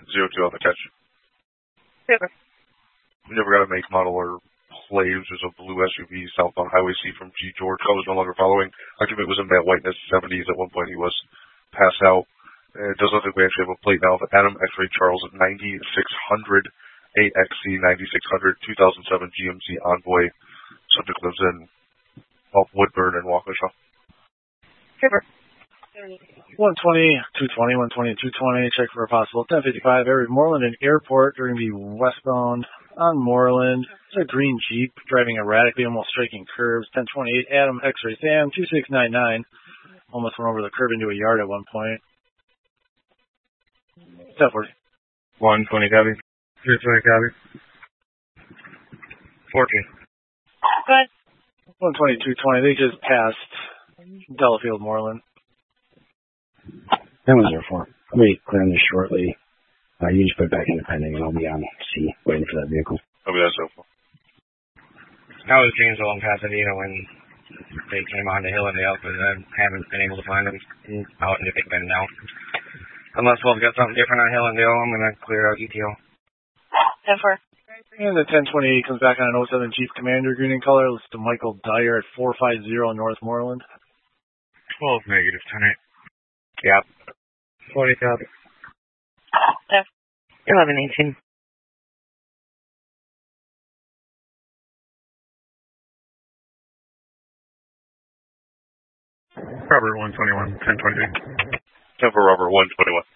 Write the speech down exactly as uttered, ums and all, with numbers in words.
zero two on the catch. Paper. Never got a make, model, or plays. There's a blue S U V southbound Highway C from G. George. Colors no longer following. Occupant was in bad whiteness, seventies. At one point he was passed out. Uh, it does look like we actually have a plate now of Adam X-Ray Charles at ninety-six hundred, A X C ninety-six hundred, two thousand seven G M C Envoy. Subject lives in off Woodburn and Waukesha. Paper. one twenty, two twenty, one twenty, two twenty. Check for a possible ten fifty-five. Area Moreland and Airport during the westbound on Moreland. It's a green Jeep driving erratically, almost striking curbs. ten twenty-eight Adam X-Ray Sam, two six nine nine. Almost went over the curb into a yard at one point. ten forty. one twenty copy. three twenty copy. fourteen. Go ahead. one twenty, two twenty. They just passed Delafield Moreland. ten one zero four. I'll be clearing this shortly. Uh, you just put it back into pending and I'll be on C waiting for that vehicle. I'll be there so far. I was Janesville and Pasadena when they came on to Hillendale, but I haven't been able to find them out in the Big Bend now. Unless we've got something different on Hillendale, I'm going to clear out E T O. ten four. And the ten twenty-eight comes back on an oh seven Jeep Commander, green in color. Listen to Michael Dyer at four five zero North Moreland. twelve negative, ten eight. Yep. forty copy. eleven eighteen. Robert one twenty-one, ten twenty. ten for Robert one twenty-one.